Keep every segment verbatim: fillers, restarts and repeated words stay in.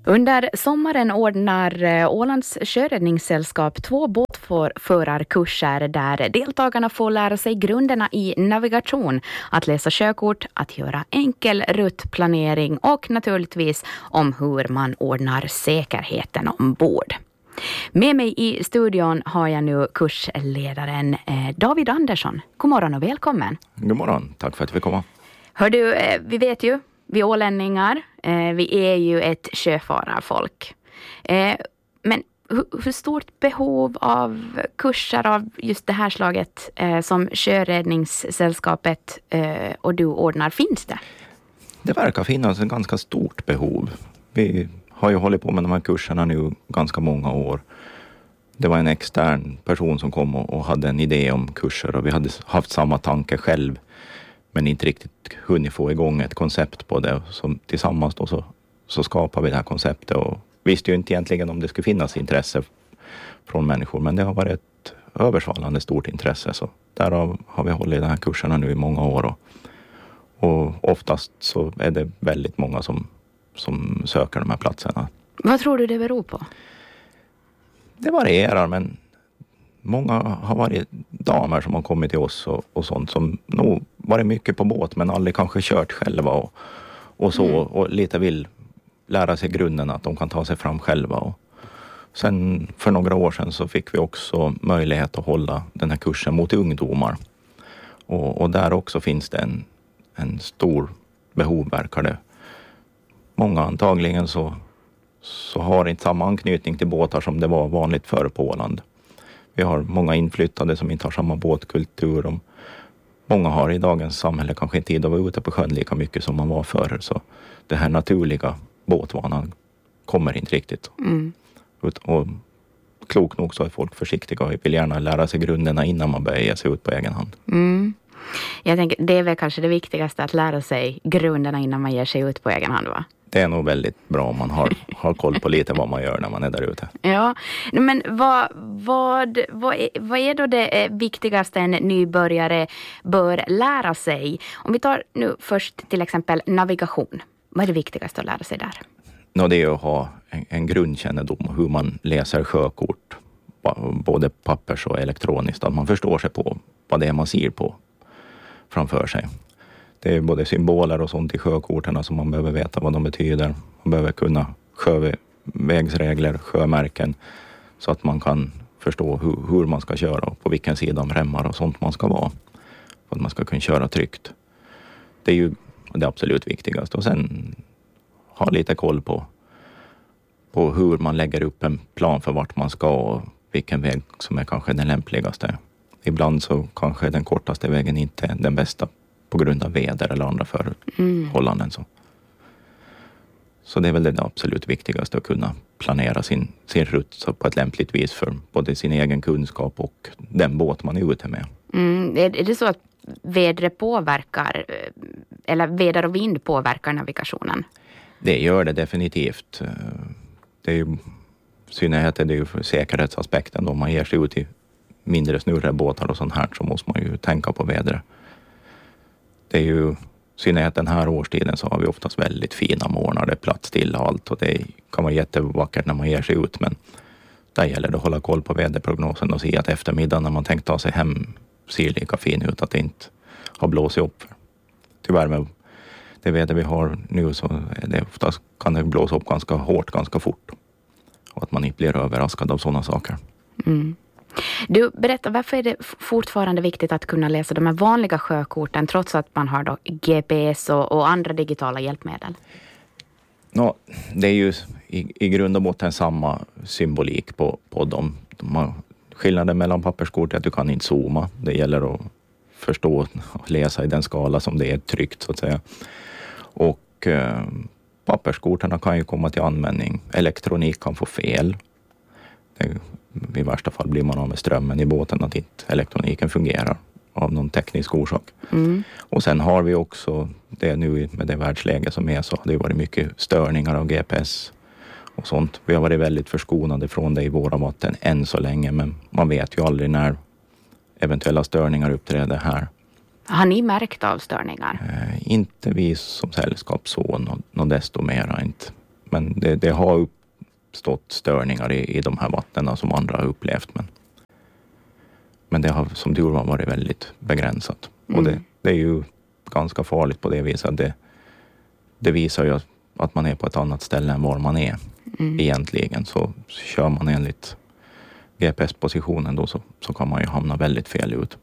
Under sommaren ordnar Ålands sjöräddningssällskap två båtförarkurser där deltagarna får lära sig grunderna i navigation, att läsa sjökort, att göra enkel ruttplanering och naturligtvis om hur man ordnar säkerheten ombord. Med mig i studion har jag nu kursledaren David Andersson. God morgon och välkommen. God morgon, tack för att vi kom. Hör du, vi vet ju, vi ålänningar, vi är ju ett sjöfararfolk. Men hur stort behov av kurser av just det här slaget som Sjöräddningssällskapet och du ordnar finns det? Det verkar finnas ett ganska stort behov. Vi har ju hållit på med de här kurserna nu ganska många år. Det var en extern person som kom och hade en idé om kurser och vi hade haft samma tanke själv. Men inte riktigt hunnit få igång ett koncept på det. Så tillsammans då så, så skapar vi det här konceptet. Och visste ju inte egentligen om det skulle finnas intresse från människor. Men det har varit ett översvallande stort intresse. Så därav har vi hållit de här kurserna nu i många år. Och, och oftast så är det väldigt många som, som söker de här platserna. Vad tror du det beror på? Det varierar, men många har varit damer som har kommit till oss och, och sånt som nog varit mycket på båt men aldrig kanske kört själva och, och så mm. och lite vill lära sig grunden att de kan ta sig fram själva. Och sen för några år sedan så fick vi också möjlighet att hålla den här kursen mot ungdomar. Och, och där också finns det en, en stor behov, verkar det. Många antagligen så, så har inte samma anknytning till båtar som det var vanligt förr på Åland. Vi har många inflyttade som inte har samma båtkultur. Och många har i dagens samhälle kanske inte tid att vara ute på sjön lika mycket som man var förr. Så det här naturliga båtvanan kommer inte riktigt. Mm. Och klokt nog så är folk försiktiga och vill gärna lära sig grunderna innan man börjar ge sig ut på egen hand. Mm. Jag tänker, det är väl kanske det viktigaste att lära sig grunderna innan man ger sig ut på egen hand, va? Det är nog väldigt bra om man har, har koll på lite vad man gör när man är där ute. Ja, men vad, vad, vad, är, vad är då det viktigaste en nybörjare bör lära sig? Om vi tar nu först till exempel navigation. Vad är det viktigaste att lära sig där? No, det är att ha en, en grundkännedom om hur man läser sjökort. Både pappers och elektroniskt. Att man förstår sig på vad det är man ser på framför sig. Det är både symboler och sånt i sjökorten som man behöver veta vad de betyder. Man behöver kunna sjövägsregler, sjömärken så att man kan förstå hur, hur man ska köra och på vilken sida om remmar och sånt man ska vara. För att man ska kunna köra tryggt. Det är ju det absolut viktigaste. Och sen ha lite koll på, på hur man lägger upp en plan för vart man ska och vilken väg som är kanske den lämpligaste. Ibland så kanske den kortaste vägen inte är den bästa på grund av väder eller andra förhållanden. Mm. Så. så det är väl det absolut viktigaste, att kunna planera sin, sin rutt på ett lämpligt vis för både sin egen kunskap och den båt man är ute med. Mm. Är det så att väder påverkar, eller väder och vind påverkar navigationen? Det gör det definitivt. Det är ju, i synnerhet är det ju för säkerhetsaspekten. Om man ger sig ut i mindre snurrebåtar och sånt här så måste man ju tänka på vädret. Det är ju, i synnerhet den här årstiden så har vi oftast väldigt fina morgnar, det är plats till och allt och det kan vara jättevackert när man ger sig ut, men där gäller det att hålla koll på väderprognosen och se att eftermiddagen när man tänkt ta sig hem ser lika fin ut, att det inte har blåsit upp. Tyvärr med det väder vi har nu så är det oftast, kan det blåsa upp ganska hårt, ganska fort och att man inte blir överraskad av sådana saker. Mm. Du, berätta, varför är det fortfarande viktigt att kunna läsa de här vanliga sjökorten trots att man har då G P S och, och andra digitala hjälpmedel? No, det är ju i, i grund och botten samma symbolik på, på dem. De har, skillnaden mellan papperskort är att du kan inte zooma. Det gäller att förstå och läsa i den skala som det är tryckt så att säga. Och eh, papperskorten kan ju komma till användning. Elektronik kan få fel. Det, i värsta fall blir man av med strömmen i båten, att inte elektroniken fungerar av någon teknisk orsak. Mm. Och sen har vi också det nu med det världsläge som är, så har det varit mycket störningar av G P S och sånt. Vi har varit väldigt förskonade från det i våra vatten än så länge, men man vet ju aldrig när eventuella störningar uppträder här. Har ni märkt av störningar? Eh, inte vi som sällskap så, något, något desto mera inte. Men det, det har uppstått störningar i, i de här vattnen som andra har upplevt. Men, men det har som tur var varit väldigt begränsat. Mm. Och det, det är ju ganska farligt på det viset. Att det, det visar ju att man är på ett annat ställe än var man är mm. egentligen. Så kör man enligt G P S-positionen då så, så kan man ju hamna väldigt fel ut.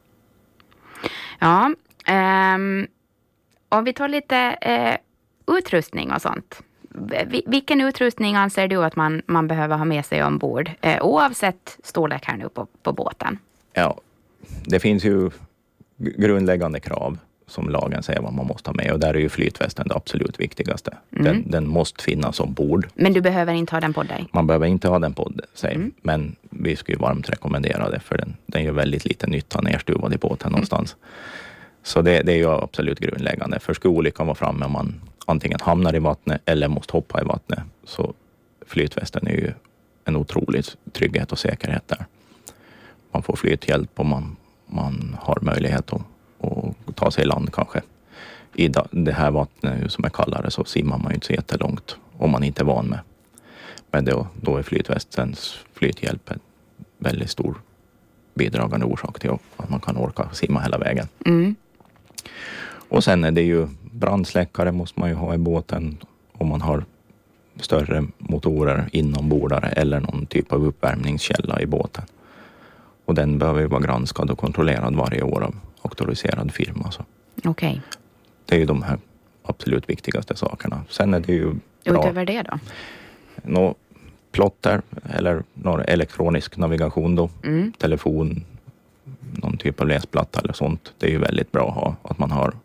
Ja, um, om vi tar lite uh, utrustning och sånt. Vilken utrustning anser du att man, man behöver ha med sig ombord? Uh, oavsett storlek här nu på, på båten. Ja, det finns ju grundläggande krav som lagen säger vad man måste ha med. Och där är ju flytvästen det absolut viktigaste. Mm. Den, den måste finnas ombord. Men du behöver inte ha den på dig? Man behöver inte ha den på sig. Mm. Men vi skulle varmt rekommendera det. För den, den gör väldigt lite nytta nerstuvad i båten mm. någonstans. Så det, det är ju absolut grundläggande. För skulle olyckan vara framme om man antingen hamnar i vattnet eller måste hoppa i vattnet. Så flytvästen är ju en otrolig trygghet och säkerhet där. Man får flythjälp och man, man har möjlighet att och ta sig i land kanske. I det här vattnet som är kallare så simmar man ju inte så jättelångt om man inte är van med. Men då, då är flytvästens flythjälp en väldigt stor bidragande orsak till att man kan orka simma hela vägen. Mm. Och sen är det ju brandsläckare måste man ju ha i båten om man har större motorer inombordare eller någon typ av uppvärmningskälla i båten. Och den behöver ju vara granskad och kontrollerad varje år av auktoriserad firma. Okej. Okay. Det är ju de här absolut viktigaste sakerna. Sen är det ju bra. Utöver det då? Nå, plotter eller någon elektronisk navigation då. Mm. Telefon, någon typ av läsplatta eller sånt. Det är ju väldigt bra att ha, att man har.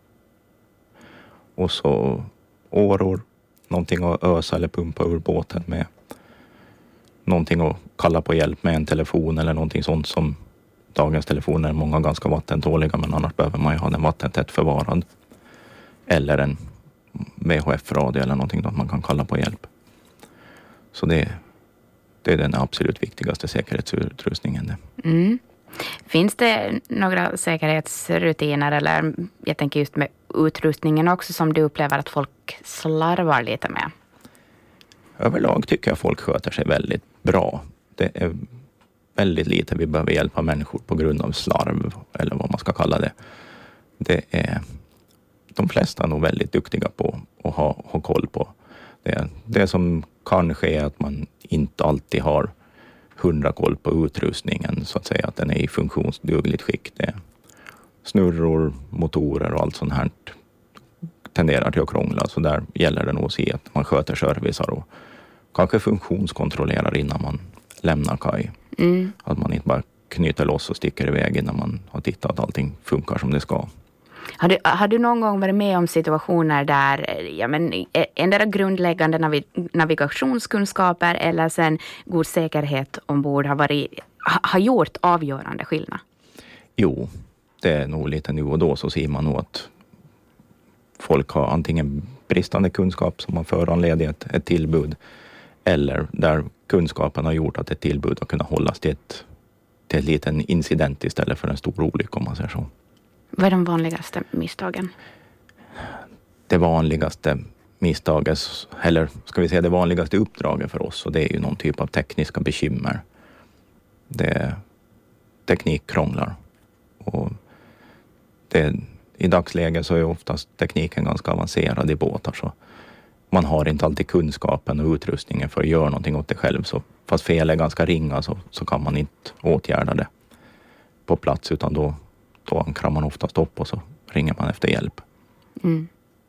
Och så åror, någonting att ösa eller pumpa ur båten med. Någonting att kalla på hjälp med en telefon eller någonting sånt som dagens telefoner är många ganska vattentåliga men annars behöver man ju ha den vattentätt förvarad. Eller en V H F-radio eller någonting att man kan kalla på hjälp. Så det, det är den absolut viktigaste säkerhetsutrustningen. Mm. Finns det några säkerhetsrutiner eller jag tänker just med utrustningen också som du upplever att folk slarvar lite med? Överlag tycker jag folk sköter sig väldigt bra. Det är väldigt lite vi behöver hjälpa människor på grund av slarv eller vad man ska kalla det. Det är de flesta är nog väldigt duktiga på att ha, ha koll på. Det, det som kan ske är att man inte alltid har hundra koll på utrustningen så att säga att den är i funktionsdugligt skick. Det är snurror, motorer och allt sånt här tenderar till att krångla så där gäller det nog att se att man sköter servicer och kanske funktionskontrollerar innan man lämnar kaj. Mm. Att man inte bara knyter loss och sticker iväg innan man har tittat att allting funkar som det ska. Har du, har du någon gång varit med om situationer där ja, men, ändå grundläggande navi- navigationskunskaper eller sen god säkerhet ombord har, varit, ha, har gjort avgörande skillnad? Jo, det är nog lite nu och då så ser man nog att folk har antingen bristande kunskap som man föranleder ett, ett tillbud eller där kunskapen har gjort att ett tillbud har kunnat hållas till, ett, till en liten incident istället för en stor olycka om man säger så. Vad är de vanligaste misstagen? Det vanligaste misstaget, eller ska vi säga det vanligaste uppdraget för oss och det är ju någon typ av tekniska bekymmer. Det, teknik krånglar och det, i dagsläget så är oftast tekniken ganska avancerad i båtar så man har inte alltid kunskapen och utrustningen för att göra någonting åt det själv. Så fast fel är ganska ringa så, så kan man inte åtgärda det på plats utan då, då ankrar man oftast upp och så ringer man efter hjälp. Mm.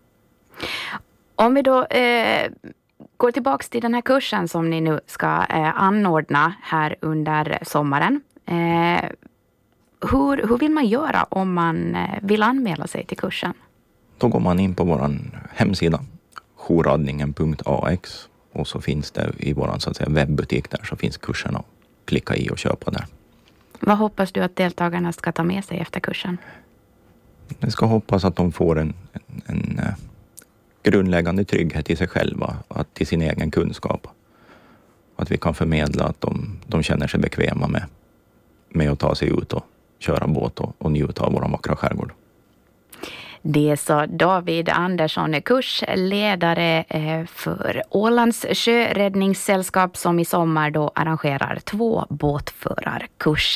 Om vi då eh, går tillbaka till den här kursen som ni nu ska eh, anordna här under sommaren. Eh, hur, hur vill man göra om man eh, vill anmäla sig till kursen? Då går man in på vår hemsida jourräddningen punkt a x och så finns det i vår så att säga, webbutik där så finns kursen att klicka i och köpa där. Vad hoppas du att deltagarna ska ta med sig efter kursen? Jag ska hoppas att de får en, en, en uh, grundläggande trygghet i sig själva och till sin egen kunskap. Att vi kan förmedla att de, de känner sig bekväma med, med att ta sig ut och köra båt och, och njuta av vår vackra skärgård. Det sa David Andersson, kursledare för Ålands sjöräddningssällskap som i sommar då arrangerar två båtförarkurser.